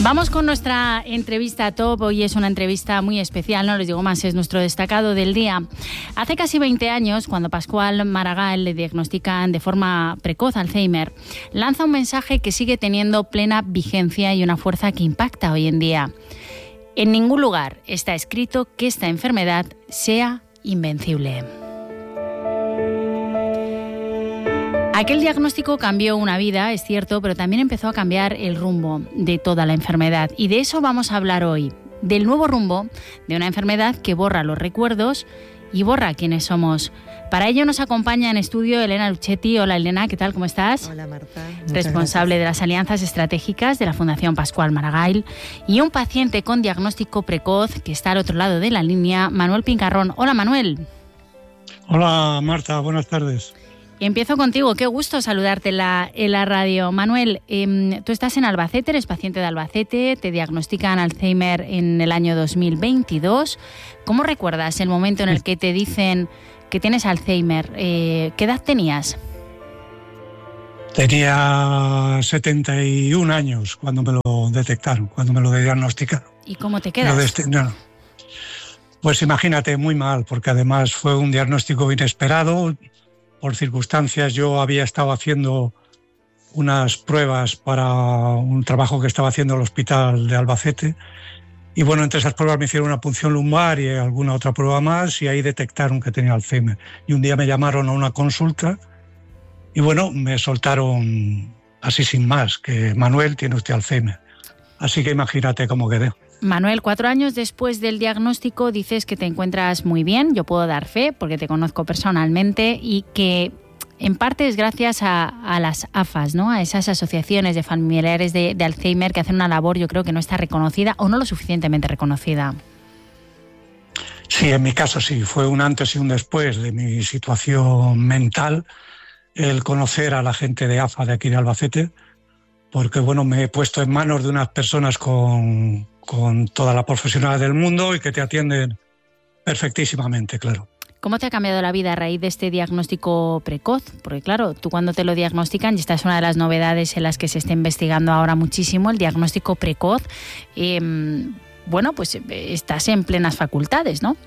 Vamos con nuestra entrevista top. Hoy es una entrevista muy especial, no les digo más, es nuestro destacado del día. Hace casi 20 años, cuando Pascual Maragall le diagnostican de forma precoz Alzheimer, lanza un mensaje que sigue teniendo plena vigencia y una fuerza que impacta hoy en día. En ningún lugar está escrito que esta enfermedad sea invencible. Aquel diagnóstico cambió una vida, es cierto, pero también empezó a cambiar el rumbo de toda la enfermedad. Y de eso vamos a hablar hoy, del nuevo rumbo de una enfermedad que borra los recuerdos y borra quiénes somos. Para ello nos acompaña en estudio Elena Luchetti. Hola Elena, ¿qué tal? ¿Cómo estás? Hola Marta. Responsable de las alianzas estratégicas de la Fundación Pascual Maragall. Y un paciente con diagnóstico precoz que está al otro lado de la línea, Manuel Pincarrón. Hola Manuel. Hola Marta, buenas tardes. Empiezo contigo, qué gusto saludarte en la radio. Manuel, tú estás en Albacete, eres paciente de Albacete, te diagnostican Alzheimer en el año 2022. ¿Cómo recuerdas el momento en el que te dicen que tienes Alzheimer? ¿Qué edad tenías? Tenía 71 años cuando me lo detectaron, cuando me lo diagnosticaron. ¿Y cómo te quedas? Pues imagínate, muy mal, porque además fue un diagnóstico inesperado. Por circunstancias, yo había estado haciendo unas pruebas para un trabajo que estaba haciendo en el hospital de Albacete. Y bueno, entre esas pruebas me hicieron una punción lumbar y alguna otra prueba más, y ahí detectaron que tenía Alzheimer. Y un día me llamaron a una consulta y bueno, me soltaron así sin más, que Manuel, tiene usted Alzheimer. Así que imagínate cómo quedé. Manuel, 4 años después del diagnóstico dices que te encuentras muy bien, yo puedo dar fe porque te conozco personalmente, y que en parte es gracias a las AFAS, ¿no? A esas asociaciones de familiares de Alzheimer que hacen una labor, yo creo que no está reconocida o no lo suficientemente reconocida. Sí, en mi caso sí, fue un antes y un después de mi situación mental el conocer a la gente de AFA de aquí de Albacete, porque bueno, me he puesto en manos de unas personas con toda la profesionalidad del mundo y que te atienden perfectísimamente, claro. ¿Cómo te ha cambiado la vida a raíz de este diagnóstico precoz? Porque claro, tú cuando te lo diagnostican, y esta es una de las novedades en las que se está investigando ahora muchísimo, el diagnóstico precoz, bueno, pues estás en plenas facultades, ¿no?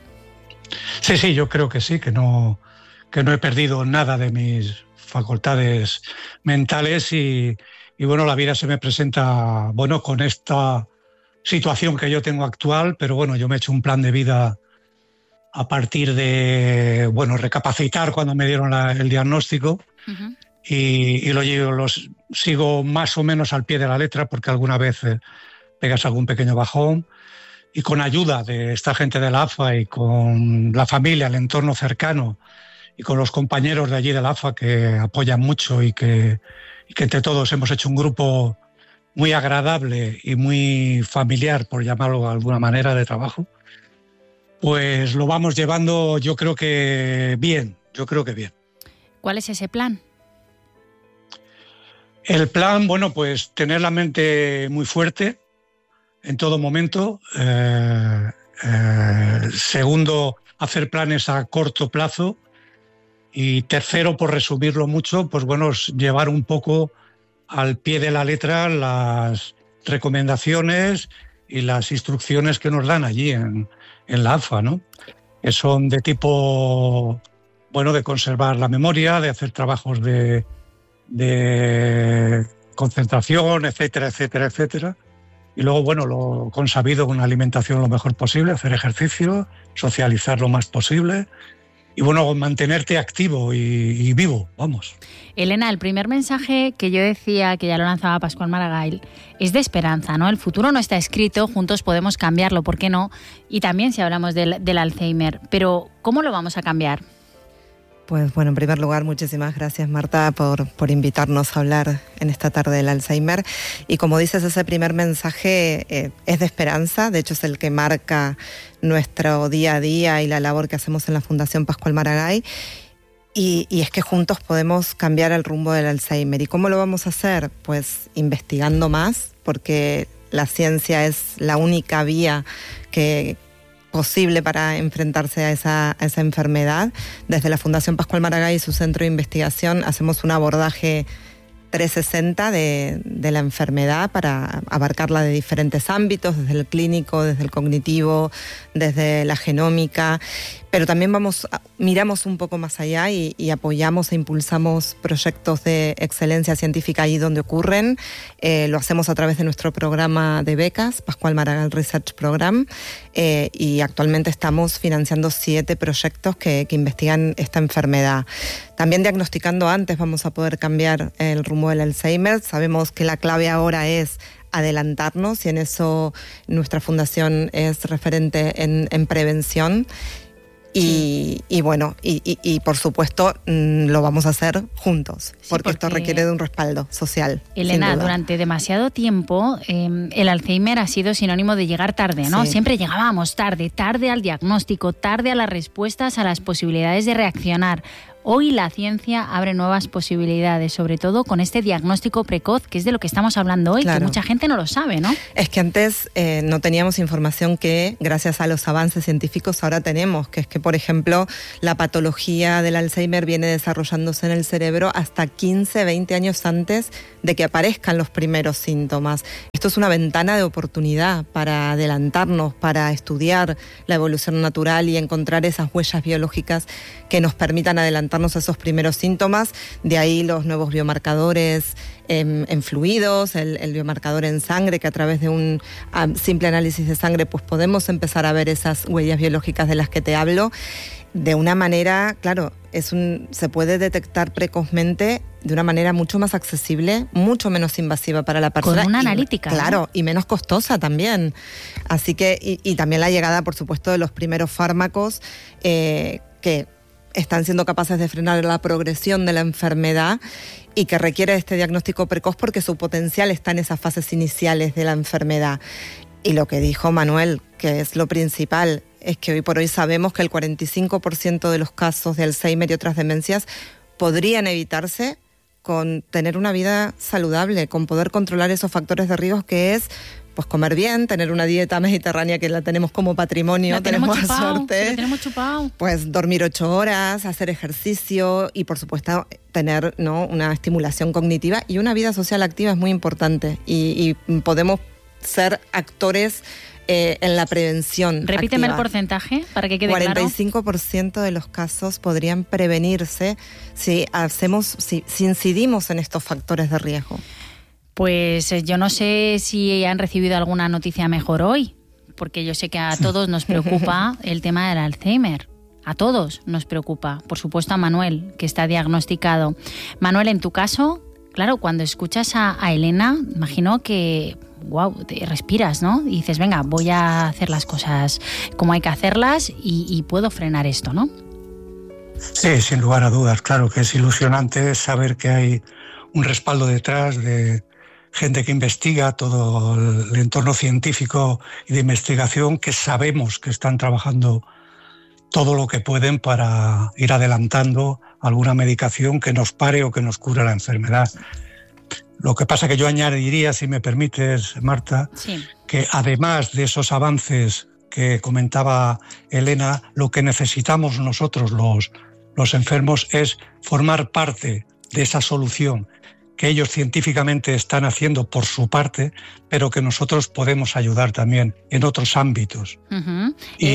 Sí, yo creo que sí, que no he perdido nada de mis facultades mentales y bueno, la vida se me presenta, bueno, con esta situación que yo tengo actual, pero bueno, yo me he hecho un plan de vida a partir de, bueno, recapacitar cuando me dieron el diagnóstico. Uh-huh. y lo sigo más o menos al pie de la letra, porque alguna vez pegas algún pequeño bajón, y con ayuda de esta gente de la AFA y con la familia, el entorno cercano y con los compañeros de allí de la AFA que apoyan mucho y que entre todos hemos hecho un grupo muy agradable y muy familiar, por llamarlo de alguna manera, de trabajo, pues lo vamos llevando, yo creo que bien. ¿Cuál es ese plan? El plan, bueno, pues tener la mente muy fuerte en todo momento. Segundo, hacer planes a corto plazo. Y tercero, por resumirlo mucho, pues bueno, llevar un poco al pie de la letra las recomendaciones y las instrucciones que nos dan allí en la AFA, ¿no? Que son de tipo, bueno, de conservar la memoria, de hacer trabajos de concentración, etcétera. Y luego, bueno, lo consabido, una alimentación lo mejor posible, hacer ejercicio, socializar lo más posible. Y bueno, mantenerte activo y vivo, vamos. Elena, el primer mensaje que yo decía, que ya lo lanzaba Pascual Maragall, es de esperanza, ¿no? El futuro no está escrito, juntos podemos cambiarlo, ¿por qué no? Y también si hablamos del Alzheimer, pero ¿cómo lo vamos a cambiar? Pues bueno, en primer lugar, muchísimas gracias Marta por invitarnos a hablar en esta tarde del Alzheimer. Y como dices, ese primer mensaje es de esperanza, de hecho es el que marca nuestro día a día y la labor que hacemos en la Fundación Pascual Maragall. Y es que juntos podemos cambiar el rumbo del Alzheimer. ¿Y cómo lo vamos a hacer? Pues investigando más, porque la ciencia es la única vía posible para enfrentarse a esa enfermedad. Desde la Fundación Pascual Maragall y su centro de investigación hacemos un abordaje 360 de la enfermedad para abarcarla de diferentes ámbitos, desde el clínico, desde el cognitivo, desde la genómica, pero también miramos un poco más allá y apoyamos e impulsamos proyectos de excelencia científica ahí donde ocurren. Lo hacemos a través de nuestro programa de becas, Pascual Maragall Research Program, y actualmente estamos financiando 7 proyectos que investigan esta enfermedad. También diagnosticando antes vamos a poder cambiar el rumbo del Alzheimer. Sabemos que la clave ahora es adelantarnos y en eso nuestra fundación es referente en prevención. Y bueno, y por supuesto lo vamos a hacer juntos, porque esto requiere de un respaldo social. Elena, durante demasiado tiempo el Alzheimer ha sido sinónimo de llegar tarde, ¿no? Sí. Siempre llegábamos tarde al diagnóstico, tarde a las respuestas, a las posibilidades de reaccionar. Hoy la ciencia abre nuevas posibilidades, sobre todo con este diagnóstico precoz, que es de lo que estamos hablando hoy, claro, que mucha gente no lo sabe, ¿no? Es que antes no teníamos información que, gracias a los avances científicos, ahora tenemos, que es que, por ejemplo, la patología del Alzheimer viene desarrollándose en el cerebro hasta 15, 20 años antes de que aparezcan los primeros síntomas. Esto es una ventana de oportunidad para adelantarnos, para estudiar la evolución natural y encontrar esas huellas biológicas que nos permitan adelantarnos a esos primeros síntomas. De ahí los nuevos biomarcadores en fluidos, el biomarcador en sangre, que a través de un simple análisis de sangre pues podemos empezar a ver esas huellas biológicas de las que te hablo. De una manera, claro, se puede detectar precozmente de una manera mucho más accesible, mucho menos invasiva para la persona. Con una analítica. Claro, ¿no? Y menos costosa también. Así que, y también la llegada, por supuesto, de los primeros fármacos que están siendo capaces de frenar la progresión de la enfermedad y que requiere este diagnóstico precoz porque su potencial está en esas fases iniciales de la enfermedad. Y lo que dijo Manuel, que es lo principal, es que hoy por hoy sabemos que el 45% de los casos de Alzheimer y otras demencias podrían evitarse con tener una vida saludable, con poder controlar esos factores de riesgo que es pues comer bien, tener una dieta mediterránea que la tenemos como patrimonio, tenemos suerte. La tenemos chupado. Pues dormir 8 horas, hacer ejercicio y por supuesto tener, ¿no?, una estimulación cognitiva y una vida social activa es muy importante y podemos ser actores en la prevención. Repíteme activa. El porcentaje para que quede 45% claro. de los casos podrían prevenirse si incidimos en estos factores de riesgo. Pues yo no sé si han recibido alguna noticia mejor hoy, porque yo sé que a todos nos preocupa el tema del Alzheimer. A todos nos preocupa. Por supuesto a Manuel, que está diagnosticado. Manuel, en tu caso, claro, cuando escuchas a Elena, imagino que te respiras, ¿no? Y dices, venga, voy a hacer las cosas como hay que hacerlas y puedo frenar esto, ¿no? Sí, sin lugar a dudas. Claro que es ilusionante saber que hay un respaldo detrás de gente que investiga, todo el entorno científico y de investigación, que sabemos que están trabajando todo lo que pueden para ir adelantando alguna medicación que nos pare o que nos cure la enfermedad. Lo que pasa que yo añadiría, si me permites, Marta, sí, que además de esos avances que comentaba Elena, lo que necesitamos nosotros los enfermos es formar parte de esa solución que ellos científicamente están haciendo por su parte, pero que nosotros podemos ayudar también en otros ámbitos. Uh-huh.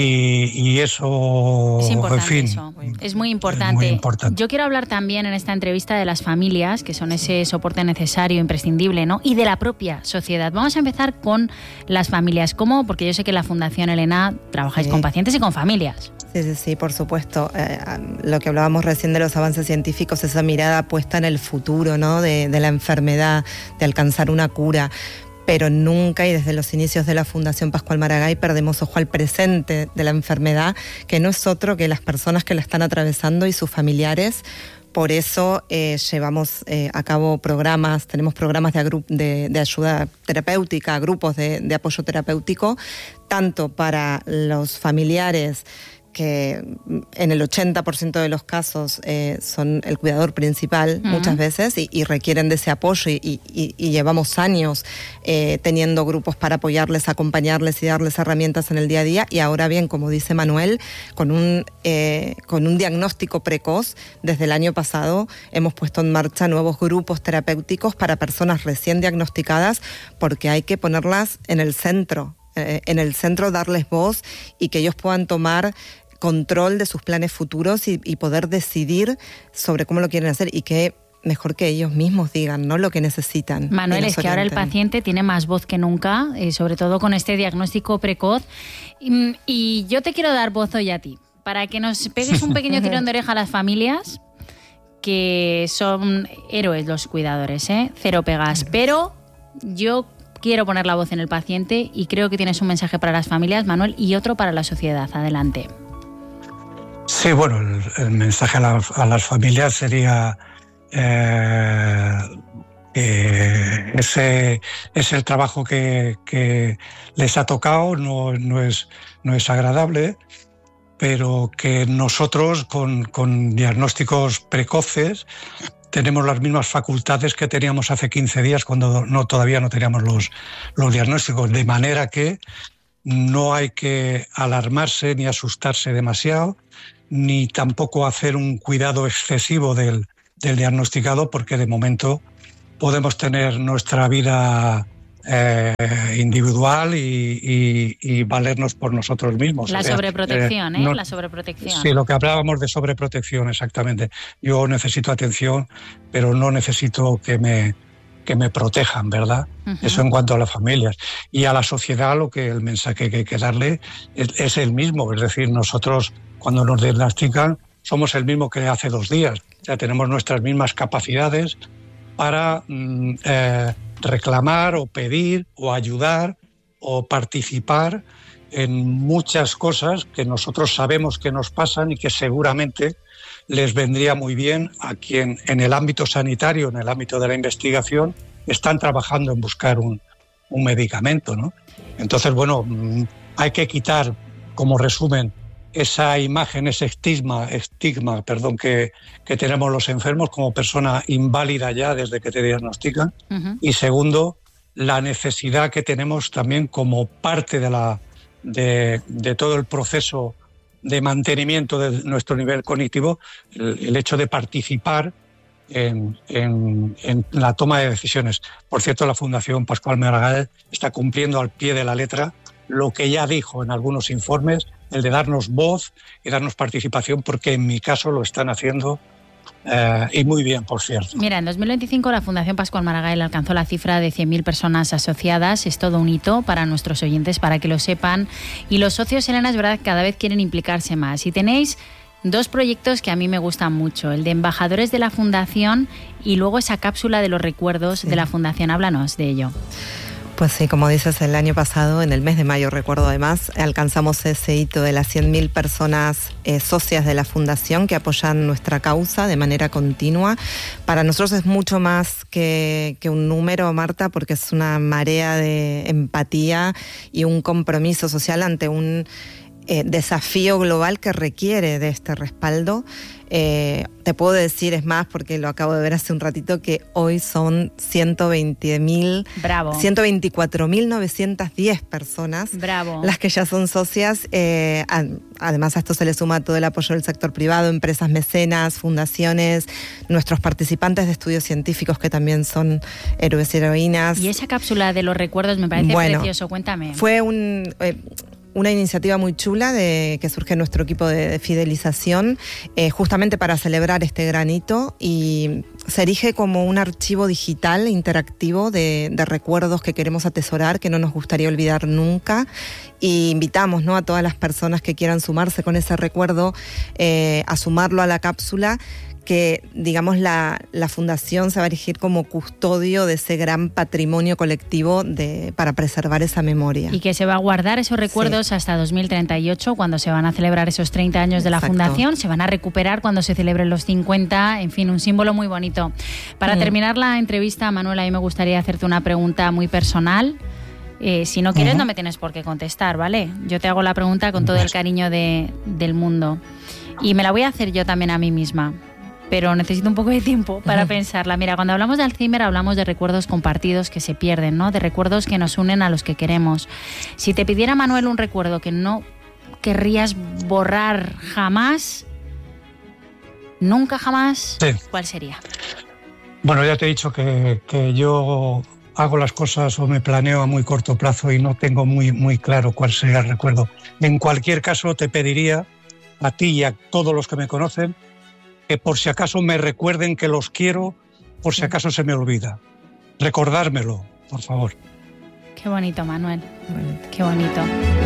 Y eso, es importante, en fin, eso. Es muy importante. Muy importante. Yo quiero hablar también en esta entrevista de las familias, que son ese soporte necesario, imprescindible, ¿no? Y de la propia sociedad. Vamos a empezar con las familias. ¿Cómo? Porque yo sé que en la Fundación Elena trabajáis con pacientes y con familias. Sí, por supuesto. Lo que hablábamos recién de los avances científicos, esa mirada puesta en el futuro, ¿no?, de la enfermedad, de alcanzar una cura. Pero nunca, y desde los inicios de la Fundación Pascual Maragall, perdemos ojo al presente de la enfermedad, que no es otro que las personas que la están atravesando y sus familiares. Por eso llevamos a cabo programas, tenemos programas de ayuda terapéutica, grupos de apoyo terapéutico, tanto para los familiares que en el 80% de los casos son el cuidador principal muchas veces y requieren de ese apoyo y llevamos años teniendo grupos para apoyarles, acompañarles y darles herramientas en el día a día. Y ahora bien, como dice Manuel, con un diagnóstico precoz, desde el año pasado hemos puesto en marcha nuevos grupos terapéuticos para personas recién diagnosticadas, porque hay que ponerlas en el centro, darles voz y que ellos puedan tomar control de sus planes futuros y poder decidir sobre cómo lo quieren hacer, y que mejor que ellos mismos digan, ¿no?, lo que necesitan. Manuel, es que ahora el paciente tiene más voz que nunca, sobre todo con este diagnóstico precoz, y yo te quiero dar voz hoy a ti, para que nos pegues un pequeño tirón de oreja a las familias, que son héroes los cuidadores, cero pegas, pero yo quiero poner la voz en el paciente y creo que tienes un mensaje para las familias, Manuel, y otro para la sociedad. Adelante. Sí, bueno, el mensaje a las familias sería ese es el trabajo que les ha tocado, no es agradable, pero que nosotros con diagnósticos precoces tenemos las mismas facultades que teníamos hace 15 días cuando todavía no teníamos los diagnósticos, de manera que no hay que alarmarse ni asustarse demasiado, ni tampoco hacer un cuidado excesivo del diagnosticado, porque de momento podemos tener nuestra vida individual y valernos por nosotros mismos. La sobreprotección, la sobreprotección. Sí, lo que hablábamos de sobreprotección, exactamente. Yo necesito atención, pero no necesito que me protejan, ¿verdad? Uh-huh. Eso en cuanto a las familias. Y a la sociedad el mensaje que hay que darle es el mismo. Es decir, nosotros cuando nos diagnostican somos el mismo que hace 2 días. O sea, tenemos nuestras mismas capacidades para reclamar o pedir o ayudar o participar en muchas cosas que nosotros sabemos que nos pasan y que seguramente les vendría muy bien a quien en el ámbito sanitario, en el ámbito de la investigación, están trabajando en buscar un medicamento, ¿no? Entonces, bueno, hay que quitar, como resumen, esa imagen, ese estigma, que tenemos los enfermos como persona inválida ya desde que te diagnostican. Uh-huh. Y segundo, la necesidad que tenemos también como parte de todo el proceso de mantenimiento de nuestro nivel cognitivo, el hecho de participar en la toma de decisiones. Por cierto, la Fundación Pascual Maragall está cumpliendo al pie de la letra lo que ya dijo en algunos informes, el de darnos voz y darnos participación, porque en mi caso lo están haciendo y muy bien, por cierto. Mira, en 2025 la Fundación Pascual Maragall alcanzó la cifra de 100.000 personas asociadas. Es todo un hito para nuestros oyentes, para que lo sepan. Y los socios, Elena, es verdad que cada vez quieren implicarse más. Y tenéis 2 proyectos que a mí me gustan mucho, el de embajadores de la Fundación y luego esa cápsula de los recuerdos de la Fundación. Háblanos de ello. Pues sí, como dices, el año pasado, en el mes de mayo, recuerdo además, alcanzamos ese hito de las 100.000 personas socias de la Fundación que apoyan nuestra causa de manera continua. Para nosotros es mucho más que un número, Marta, porque es una marea de empatía y un compromiso social ante un desafío global que requiere de este respaldo. Te puedo decir, es más, porque lo acabo de ver hace un ratito, que hoy son 124.910 personas. Bravo. Las que ya son socias. Además, a esto se le suma todo el apoyo del sector privado, empresas mecenas, fundaciones, nuestros participantes de estudios científicos que también son héroes y heroínas. Y esa cápsula de los recuerdos me parece precioso. Cuéntame. Fue una iniciativa muy chula que surge en nuestro equipo de fidelización, justamente para celebrar este gran hito, y se erige como un archivo digital interactivo de recuerdos que queremos atesorar, que no nos gustaría olvidar nunca, y invitamos, ¿no?, a todas las personas que quieran sumarse con ese recuerdo a sumarlo a la cápsula, que, digamos, la Fundación se va a erigir como custodio de ese gran patrimonio colectivo para preservar esa memoria. Y que se va a guardar esos recuerdos hasta 2038, cuando se van a celebrar esos 30 años de la Fundación, se van a recuperar cuando se celebren los 50, en fin, un símbolo muy bonito. Para terminar la entrevista, Manuela, a mí me gustaría hacerte una pregunta muy personal. Si no quieres, no me tienes por qué contestar, ¿vale? Yo te hago la pregunta con todo el cariño del mundo. Y me la voy a hacer yo también a mí misma, pero necesito un poco de tiempo para pensarla. Mira, cuando hablamos de Alzheimer hablamos de recuerdos compartidos que se pierden, ¿no? De recuerdos que nos unen a los que queremos. Si te pidiera, Manuel, un recuerdo que no querrías borrar jamás, nunca jamás, sí, ¿cuál sería? Bueno, ya te he dicho que yo hago las cosas o me planeo a muy corto plazo y no tengo muy claro cuál sería el recuerdo. En cualquier caso, te pediría a ti y a todos los que me conocen que por si acaso me recuerden que los quiero, por si acaso se me olvida. Recordármelo, por favor. Qué bonito, Manuel. Qué bonito.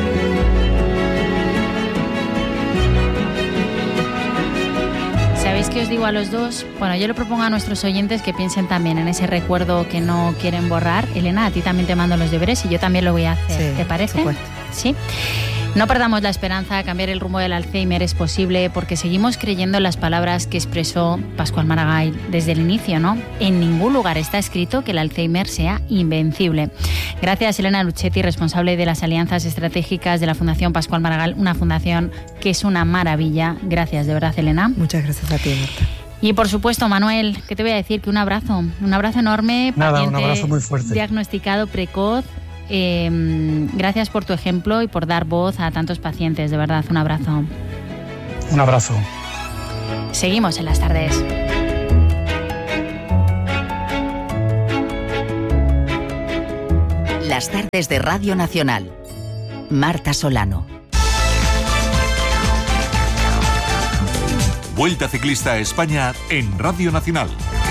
¿Sabéis qué os digo a los dos? Bueno, yo le propongo a nuestros oyentes que piensen también en ese recuerdo que no quieren borrar. Elena, a ti también te mando los deberes y yo también lo voy a hacer. Sí, ¿te parece? Por supuesto. Sí. No perdamos la esperanza, cambiar el rumbo del Alzheimer es posible porque seguimos creyendo en las palabras que expresó Pascual Maragall desde el inicio, ¿no? En ningún lugar está escrito que el Alzheimer sea invencible. Gracias, Elena Luchetti, responsable de las alianzas estratégicas de la Fundación Pascual Maragall, una fundación que es una maravilla. Gracias, de verdad, Elena. Muchas gracias a ti, Marta. Y por supuesto, Manuel, ¿qué te voy a decir? Que un abrazo enorme. Nada, un abrazo muy fuerte. Diagnosticado precoz. Gracias por tu ejemplo y por dar voz a tantos pacientes, de verdad, un abrazo. Un abrazo. Seguimos en las tardes. Las tardes de Radio Nacional. Marta Solano. Vuelta Ciclista a España en Radio Nacional.